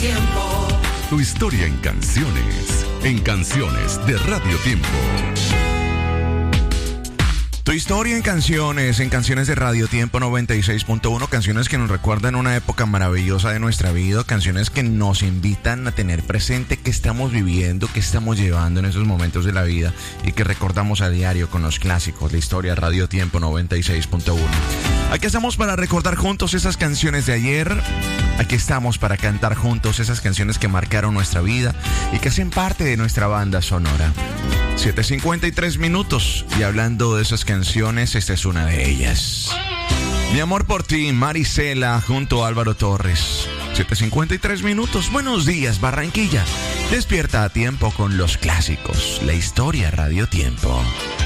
Tiempo. Tu historia en canciones de Radio Tiempo. Tu historia en canciones de Radio Tiempo 96.1, canciones que nos recuerdan una época maravillosa de nuestra vida, canciones que nos invitan a tener presente qué estamos viviendo, qué estamos llevando en esos momentos de la vida y que recordamos a diario con los clásicos de historia. Radio Tiempo 96.1. Aquí estamos para recordar juntos esas canciones de ayer, aquí estamos para cantar juntos esas canciones que marcaron nuestra vida y que hacen parte de nuestra banda sonora. 7:53 minutos y hablando de esas canciones, esta es una de ellas. Mi amor por ti, Marisela junto a Álvaro Torres. 7:53 minutos. Buenos días, Barranquilla. Despierta a tiempo con los clásicos. La historia Radio Tiempo.